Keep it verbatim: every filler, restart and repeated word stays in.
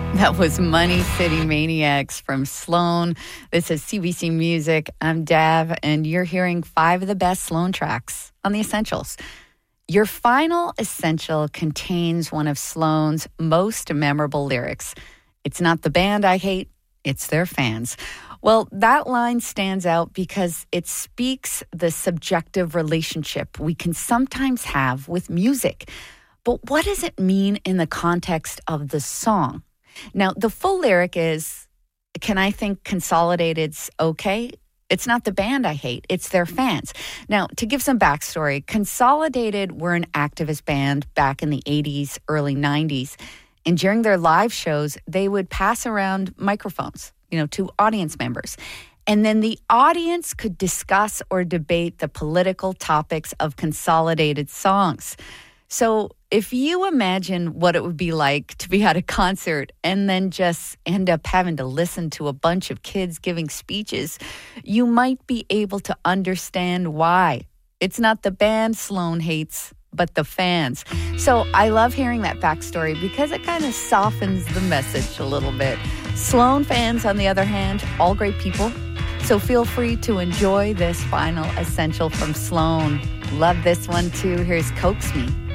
That was Money City Maniacs from Sloan. This is C B C Music. I'm Dav, and you're hearing five of the best Sloan tracks on The Essentials. Your final essential contains one of Sloan's most memorable lyrics. It's not the band I hate, it's their fans. Well, that line stands out because it speaks the subjective relationship we can sometimes have with music. But what does it mean in the context of the song? Now, the full lyric is, can I think Consolidated's okay? It's not the band I hate, it's their fans. Now, to give some backstory, Consolidated were an activist band back in the eighties, early nineties. And during their live shows, they would pass around microphones, you know, to audience members. And then the audience could discuss or debate the political topics of Consolidated songs. So if you imagine what it would be like to be at a concert and then just end up having to listen to a bunch of kids giving speeches, you might be able to understand why. It's not the band Sloan hates, but the fans. So I love hearing that backstory because it kind of softens the message a little bit. Sloan fans, on the other hand, all great people. So feel free to enjoy this final essential from Sloan. Love this one too. Here's Coax Me.